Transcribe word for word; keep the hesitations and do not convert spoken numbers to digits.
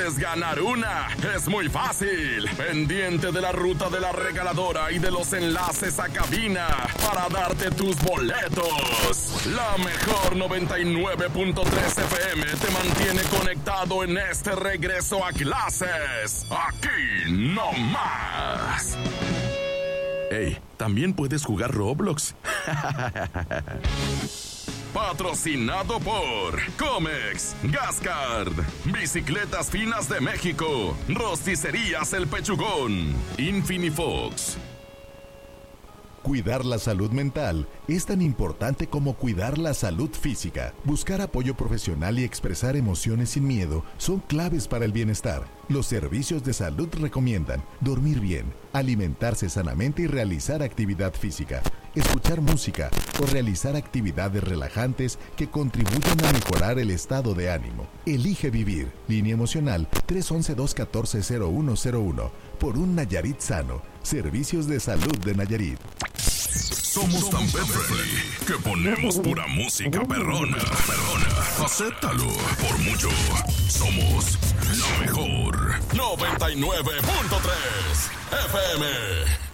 ¿Quieres ganar una? Es muy fácil. Pendiente de la ruta de la regaladora y de los enlaces a cabina para darte tus boletos. La mejor noventa y nueve punto tres F M te mantiene conectado en este regreso a clases. Aquí no más. Hey, también puedes jugar Roblox. Patrocinado por Comex, Gascard, Bicicletas Finas de México, Rosticerías El Pechugón, Infinifox. Cuidar la salud mental es tan importante como cuidar la salud física. Buscar apoyo profesional y expresar emociones sin miedo son claves para el bienestar. Los servicios de salud recomiendan dormir bien, alimentarse sanamente y realizar actividad física, escuchar música o realizar actividades relajantes que contribuyan a mejorar el estado de ánimo. Elige vivir. Línea emocional tres once, dos catorce, cero uno cero uno. Por un Nayarit sano. Servicios de salud de Nayarit. Somos tan pet friendly que ponemos pura música perrona. Perrona. Acéptalo. Por mucho. Somos la mejor. noventa y nueve punto tres F M.